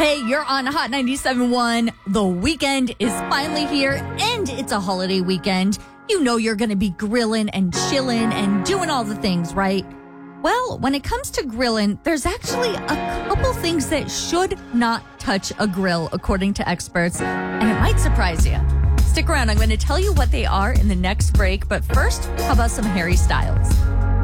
Hey, you're on Hot 97.1. The weekend is finally here, and it's a holiday weekend. You know you're going to be grilling and chilling and doing all the things, right? Well, when it comes to grilling, there's actually a couple things that should not touch a grill, according to experts, and it might surprise you. Stick around. I'm going to tell you what they are in the next break, but first, how about some Harry Styles?